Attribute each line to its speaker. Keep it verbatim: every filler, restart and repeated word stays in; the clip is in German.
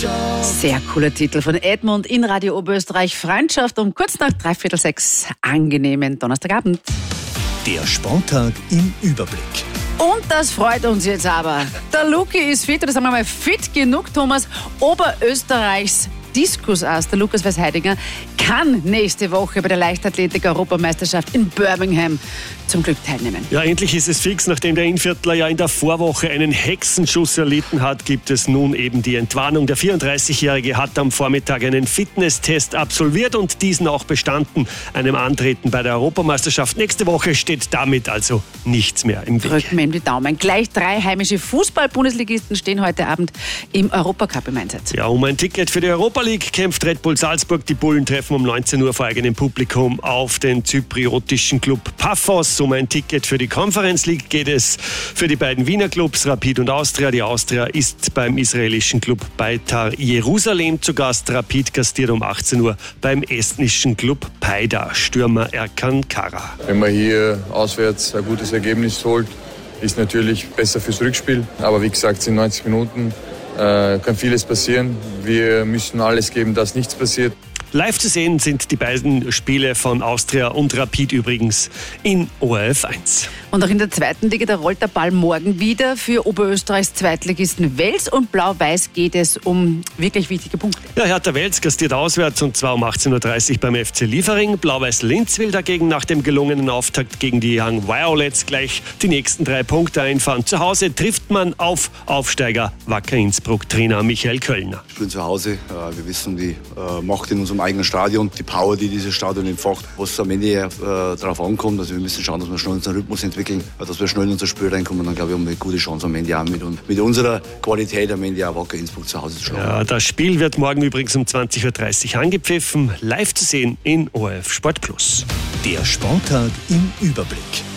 Speaker 1: Sehr cooler Titel von Edmund in Radio Oberösterreich. Freundschaft um kurz nach dreiviertel sechs. Angenehmen Donnerstagabend.
Speaker 2: Der Sporttag im Überblick.
Speaker 1: Und das freut uns jetzt aber. Der Luki ist fit, oder sagen wir mal fit genug, Thomas. Oberösterreichs Diskusass, der Lukas Weißheidinger, kann nächste Woche bei der Leichtathletik-Europameisterschaft in Birmingham zum Glück teilnehmen.
Speaker 3: Ja, endlich ist es fix. Nachdem der Innviertler ja in der Vorwoche einen Hexenschuss erlitten hat, gibt es nun eben die Entwarnung. Der vierunddreißigjährige hat am Vormittag einen Fitnesstest absolviert und diesen auch bestanden. Einem Antreten bei der Europameisterschaft nächste Woche steht damit also nichts mehr im Weg.
Speaker 1: Drücken wir ihm die Daumen. Gleich drei heimische Fußball-Bundesligisten stehen heute Abend im Europacup im Einsatz.
Speaker 3: Ja, um ein Ticket für die Europa League kämpft Red Bull Salzburg. Die Bullen treffen um neunzehn Uhr vor eigenem Publikum auf den zypriotischen Club Paphos. Um ein Ticket für die Conference League geht es für die beiden Wiener Clubs Rapid und Austria. Die Austria ist beim israelischen Club Beitar Jerusalem zu Gast. Rapid gastiert um achtzehn Uhr beim estnischen Club Paida. Stürmer Erkan Kara.
Speaker 4: Wenn man hier auswärts ein gutes Ergebnis holt, ist natürlich besser fürs Rückspiel. Aber wie gesagt, es sind neunzig Minuten. Äh, kann vieles passieren. Wir müssen alles geben, dass nichts passiert.
Speaker 3: Live zu sehen sind die beiden Spiele von Austria und Rapid übrigens in O R F eins.
Speaker 1: Und auch in der zweiten Liga, da rollt der Ball morgen wieder. Für Oberösterreichs Zweitligisten Wels und Blau-Weiß geht es um wirklich wichtige Punkte.
Speaker 3: Ja, Hertha Wels gastiert auswärts und zwar um achtzehn Uhr dreißig beim F C Liefering. Blau-Weiß Linz will dagegen nach dem gelungenen Auftakt gegen die Young Violets gleich die nächsten drei Punkte einfahren. Zu Hause trifft man auf Aufsteiger Wacker Innsbruck. Trainer Michael Kölner.
Speaker 5: Wir spielen zu Hause. Wir wissen die Macht in unserem eigenen Stadion, die Power, die dieses Stadion entfacht, was am Ende äh, darauf ankommt. Also wir müssen schauen, dass wir schnell unseren Rhythmus entwickeln, dass wir schnell in unser Spiel reinkommen. Dann glaube ich, haben wir eine gute Chance am Ende auch mit, mit unserer Qualität am Ende auch Wacker Innsbruck zu Hause zu schlagen.
Speaker 3: Ja, das Spiel wird morgen übrigens um zwanzig Uhr dreißig angepfiffen. Live zu sehen in O R F Sport Plus.
Speaker 2: Der Sporttag im Überblick.